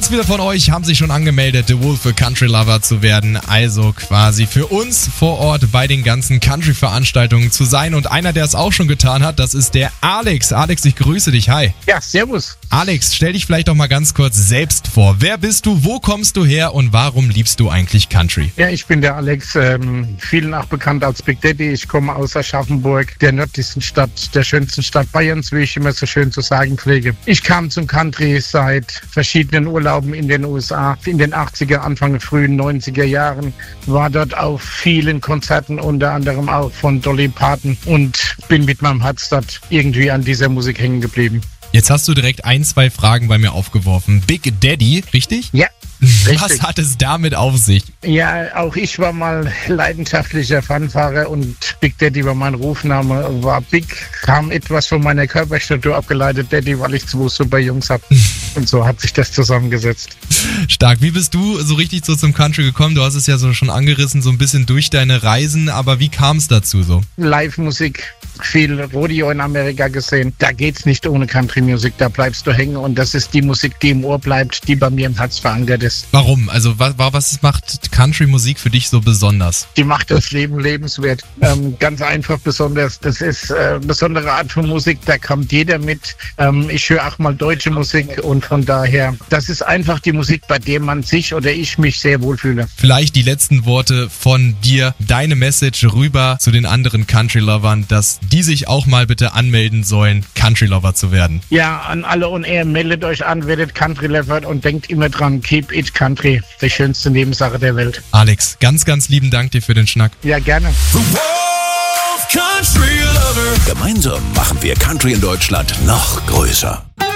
Ganz viele von euch haben sich schon angemeldet, The Wolf für Country Lover zu werden. Also quasi für uns vor Ort bei den ganzen Country-Veranstaltungen zu sein. Und einer, der es auch schon getan hat, das ist der Alex. Alex, ich grüße dich. Hi. Ja, servus. Alex, stell dich vielleicht doch mal ganz kurz selbst vor. Wer bist du, wo kommst du her und warum liebst du eigentlich Country? Ja, ich bin der Alex, vielen auch bekannt als Big Daddy. Ich komme aus Aschaffenburg, der nördlichsten Stadt, der schönsten Stadt Bayerns, wie ich immer so schön zu sagen pflege. Ich kam zum Country seit verschiedenen Urlauben in den USA, in den 80er, Anfang frühen 90er Jahren, war dort auf vielen Konzerten, unter anderem auch von Dolly Parton, und bin mit meinem Herz dort irgendwie an dieser Musik hängen geblieben. Jetzt hast du direkt 2 Fragen bei mir aufgeworfen. Big Daddy, richtig? Ja. Was Richtig. hat es damit auf sich? Ja, auch ich war mal leidenschaftlicher Fanfahrer und Big Daddy war mein Rufname. War Big, kam etwas von meiner Körperstatur abgeleitet, Daddy, weil ich 2 super Jungs hab. Und so hat sich das zusammengesetzt. Stark. Wie bist du so richtig so zum Country gekommen? Du hast es ja so schon angerissen, so ein bisschen durch deine Reisen, aber wie kam es dazu so? Live-Musik, viel Rodeo in Amerika gesehen. Da geht's nicht ohne Country-Musik, da bleibst du hängen und das ist die Musik, die im Ohr bleibt, die bei mir im Herz verankert ist. Warum? Also was macht Country-Musik für dich so besonders? Die macht das Leben lebenswert. Ganz einfach besonders. Das ist eine besondere Art von Musik, da kommt jeder mit. Ich höre auch mal deutsche Musik und von daher, das ist einfach die Musik, bei der man sich oder ich mich sehr wohlfühle. Vielleicht die letzten Worte von dir, deine Message rüber zu den anderen Country-Lovern, dass die sich auch mal bitte anmelden sollen, Country-Lover zu werden. Ja, an alle on air, meldet euch an, werdet Country-Lover und denkt immer dran, keep it country, die schönste Nebensache der Welt. Alex, ganz, ganz lieben Dank dir für den Schnack. Ja, gerne. The Wolf Country Lover. Gemeinsam machen wir Country in Deutschland noch größer.